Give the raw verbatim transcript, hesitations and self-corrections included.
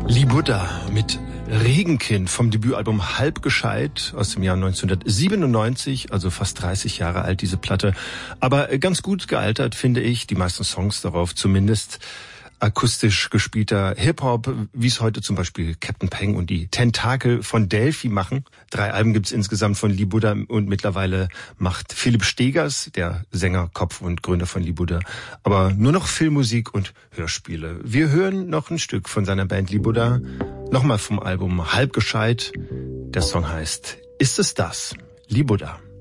Libuda mit Regenkind vom Debütalbum Halb gescheit aus dem Jahr neunzehnhundertsiebenundneunzig, also fast dreißig Jahre alt diese Platte. Aber ganz gut gealtert, finde ich, die meisten Songs darauf zumindest. Akustisch gespielter Hip-Hop, wie es heute zum Beispiel Captain Peng und die Tentakel von Delphi machen. Drei Alben gibt's insgesamt von Libuda und mittlerweile macht Philipp Stegers, der Sänger, Kopf und Gründer von Libuda, aber nur noch Filmmusik und Hörspiele. Wir hören noch ein Stück von seiner Band Libuda, nochmal vom Album Halb gescheit. Der Song heißt Ist es das? Libuda.